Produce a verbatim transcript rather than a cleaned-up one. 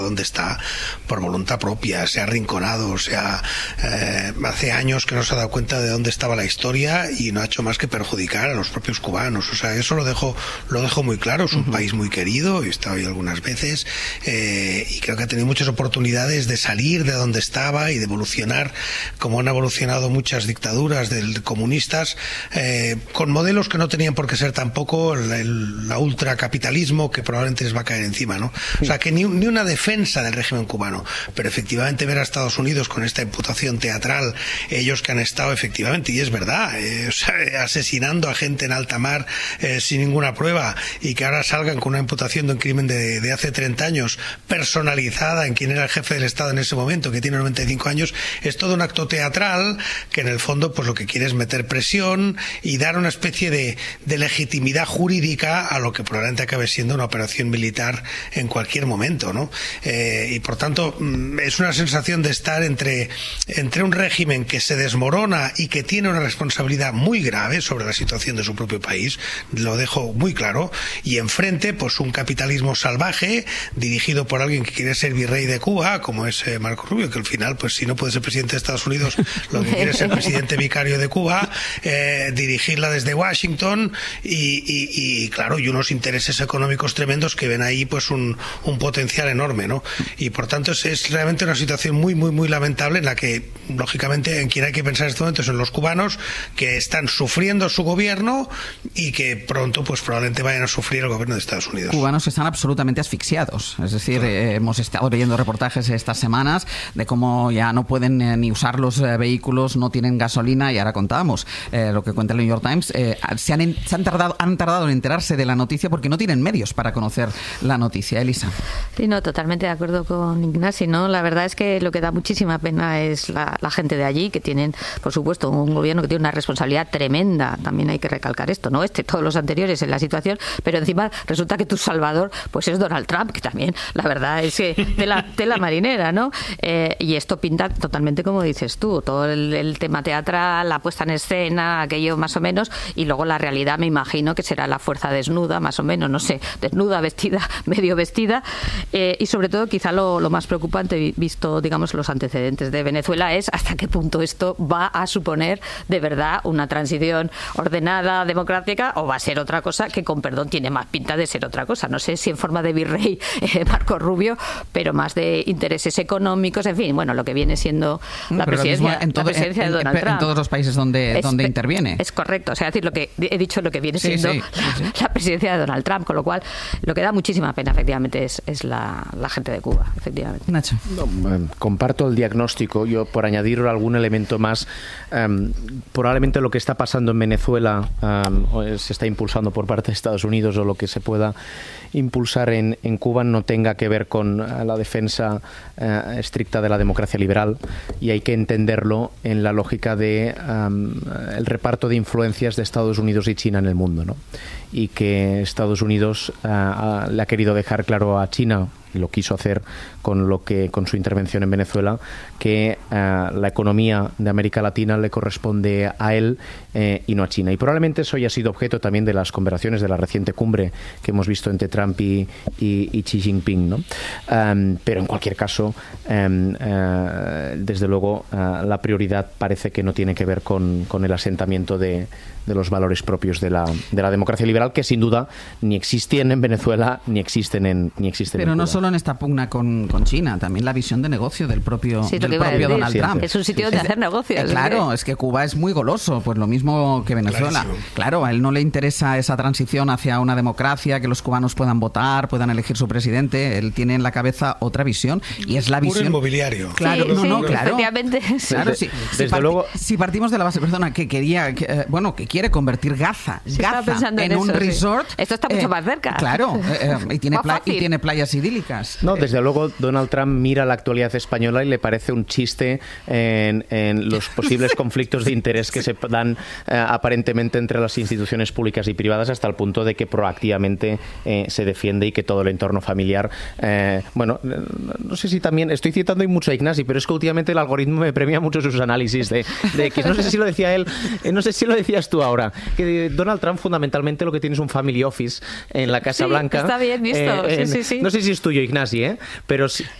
donde está por voluntad propia, se ha arrinconado, se ha, eh, hace años que no se ha dado cuenta de dónde estaba la historia y no ha hecho más que perjudicar a los propios cubanos. O sea, eso lo dejo, lo dejo muy claro. Es un uh-huh. país muy querido, he estado ahí algunas veces, eh, y creo que ha tenido muchas oportunidades de salir de donde estaba y de evolucionar, como han evolucionado muchas dictaduras del, comunistas, eh, con modelos que no tenían por qué ser tampoco el, el la ultracapitalismo que probablemente les va a caer encima, ¿no? O sea, que ni, ni una defensa del régimen cubano, pero efectivamente ver a Estados Unidos con esta imputación teatral, ellos que han estado efectivamente, y es verdad, eh, o sea, asesinando a gente en alta mar eh, sin ninguna prueba, y que ahora salgan con una imputación de un crimen de, de hace treinta años, personalizada en quien era el jefe del Estado en ese momento, que tiene noventa y cinco años, es todo un acto teatral que en el fondo pues lo que quiere es meter presión y dar una especie de, de legitimidad jurídica a lo que probablemente acabe siendo una operación militar en cualquier momento, ¿no? Eh, y por tanto es una sensación de estar entre, entre un régimen que se desmorona y que tiene una responsabilidad muy grave sobre la situación de su propio país, lo dejo muy claro, y enfrente pues un capitalismo salvaje dirigido por alguien que quiere ser virrey de Cuba, como es eh, Marco Rubio, que al final pues si no puede ser presidente de Estados Unidos, lo que quiere es ser presidente vicario de Cuba, eh, dirigirla desde Washington y, y, y claro, y unos intereses económicos tremendos que ven ahí pues un, un potencial enorme, ¿no? Y por tanto es, es realmente una situación muy, muy, muy lamentable en la que, lógicamente, en quien hay que pensar en este momento son los cubanos, que están sufriendo su gobierno y que pronto, pues probablemente vayan a sufrir el gobierno de Estados Unidos. Cubanos que están absolutamente asfixiados. Es decir, claro. eh, hemos estado leyendo reportajes estas semanas de cómo ya no pueden eh, ni usar los eh, vehículos, no tienen gasolina, y ahora contábamos eh, lo que cuenta el New York Times. Eh, se, han, se han tardado, han tardado en enterarse de la noticia porque no tienen medios para conocer la noticia. Elisa. Sí, no, totalmente de acuerdo con Ignasi, ¿no? La verdad es que lo que da muchísima pena es la, la gente de allí, que tienen, por supuesto, un gobierno que tiene una responsabilidad tremenda. También hay que recalcar esto, ¿no? Este, todos los anteriores en la situación, pero encima resulta que tu salvador, pues es Donald Trump, que también, la verdad es que tela, tela marinera, ¿no? Eh, y esto pinta totalmente como dices tú, todo el, el tema teatral, la puesta en escena, aquello más o menos, y luego la realidad me imagino que será la fuerza desnuda, más o menos, no sé, desnuda, vestida, medio vestida, eh, y sobre todo quizá lo, lo más preocupante, visto, digamos, los antecedentes de Venezuela, es hasta qué punto esto va a suponer de verdad una transición ordenada, democrática, o va a ser otra cosa que, con perdón, tiene más pinta de ser otra cosa. No sé si en forma de virrey eh, Marco Rubio, pero más de intereses económicos, en fin, bueno, lo que viene siendo la pero presidencia, en, todo, la presidencia en, de Donald en, Trump. En todos los países donde, es, donde interviene. Es correcto, o sea, decir, lo que he dicho, lo que viene sí, siendo sí, la, sí, sí. la presidencia de Donald Trump, con lo cual lo que da muchísima pena, efectivamente, es, es la, la gente de Cuba, efectivamente. Nacho. No, eh, comparto el diagnóstico. Yo, por añadir algún elemento más, um, probablemente lo que está pasando en Venezuela um, se está impulsando por parte de Estados Unidos, o lo que se pueda impulsar en, en Cuba no tenga que ver con uh, la defensa uh, estricta de la democracia liberal, y hay que entenderlo en la lógica de um, el reparto de influencias de Estados Unidos y China en el mundo, ¿no? Y que Estados Unidos uh, uh, le ha querido dejar claro a China, y lo quiso hacer con lo que con su intervención en Venezuela, que uh, la economía de América Latina le corresponde a él eh, y no a China. Y probablemente eso haya sido objeto también de las conversaciones de la reciente cumbre que hemos visto entre Trump y, y, y Xi Jinping, ¿no? Um, pero en cualquier caso, um, uh, desde luego, uh, la prioridad parece que no tiene que ver con, con el asentamiento de, de los valores propios de la, de la democracia liberal, que sin duda ni existían en Venezuela ni existen en, ni existen pero en Cuba. No solo en esta pugna con, con China, también la visión de negocio del propio, sí, del propio Donald Siempre. Trump. Es un sitio donde es, hacer negocios. Eh, claro, es que Cuba es muy goloso, pues lo mismo que Venezuela. Clarísimo. Claro, a él no le interesa esa transición hacia una democracia, que los cubanos puedan votar, puedan elegir su presidente. Él tiene en la cabeza otra visión, y es la Puro visión... inmobiliario. Claro, sí, no, sí, no, claro. Efectivamente. Claro, sí. Desde si, parti- luego- si partimos de la base, perdona, que quería, que, eh, bueno, que quiere convertir Gaza, Sí, estaba Gaza pensando en en un eso, sí. resort... Esto está mucho más cerca. Claro, eh, eh, y, tiene Más pla- fácil. y tiene playas idílicas. No, desde luego Donald Trump mira la actualidad española y le parece un chiste en, en los posibles conflictos de interés que se dan eh, aparentemente entre las instituciones públicas y privadas, hasta el punto de que proactivamente eh, se defiende, y que todo el entorno familiar, eh, bueno, no sé si también estoy citando mucho a Ignasi, pero es que últimamente el algoritmo me premia mucho sus análisis de, de que no sé si lo decía él, eh, no sé si lo decías tú ahora, que Donald Trump fundamentalmente lo que tiene es un family office en la Casa Sí, Blanca. está bien visto. Eh, en, sí, sí, sí. No sé si es tuyo, tuyo, Ignasi, ¿eh? Pero si,